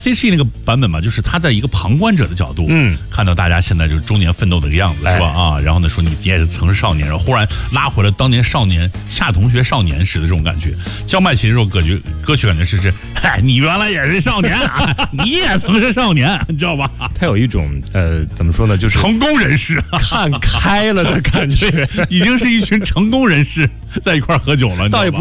C.C 那个版本嘛，就是他在一个旁观者的角度，看到大家现在就是中年奋斗的一个样子，是吧？啊，然后呢说你也是曾是少年，然后忽然拉回了当年少年恰同学少年时的这种感觉。焦麦琪这首歌曲感觉是，嗨，你原来也是少年啊，你也曾是少年，你知道吧？ 他有一种怎么说呢，就是成功人士看开了的感觉， 已经是一群成功人士在一块喝酒了，倒也不